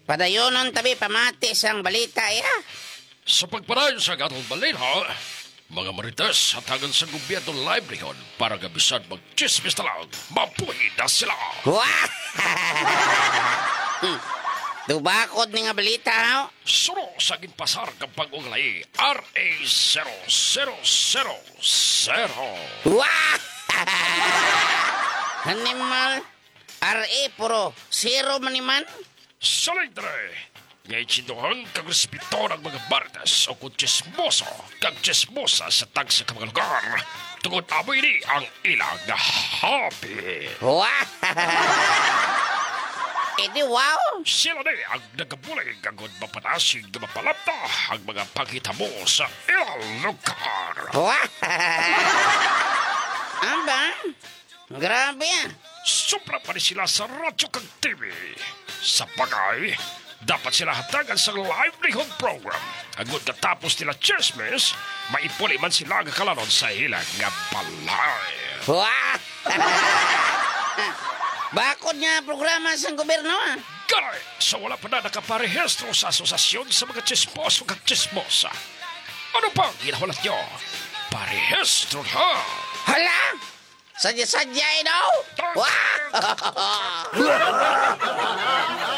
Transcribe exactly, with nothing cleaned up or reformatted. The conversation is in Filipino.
Padayonon tabi pamati sang balita ya. Sa pagparayon sa gatong balita, mga marites hatagan sa gobyerno livelihood para gabisan mag-chismis na lang, mapuhi na sila. Wah! Dubakod ni nga balita ho. Suro sa ginpasar kapag unglay R A zero zero zero zero. Wah! Animal. R A puro zero maniman. Salindre, ngay chindohan kag respeto ng mga marites o kung chismoso kag chismosa sa tag sa mga lugar. Tungod amoy ni ang ilang hobby. Wah! Edi wow! Sila ni ang nagabulay kagod mapanasig na mapalapta ang mga paghitamo sa ilang lugar. Wah! Aba? Grabe ah. Supra pa rin sila sa radyo kag T V. Sa bagay, dapat sila hatagan sa livelihood program. Agad katapos nila chismis, maipuli man sila ang kalanon sa ilang nga balay. Wah! Bakod nga programa sa gobyerno ah. Garay, sa wala pa na nakaparehistro sa asosasyon sa mga chismoso kag chismosa. Ano pang ginahulat nyo? Parehistro ha! Hala! Sadya-sadya eh daw! Wah!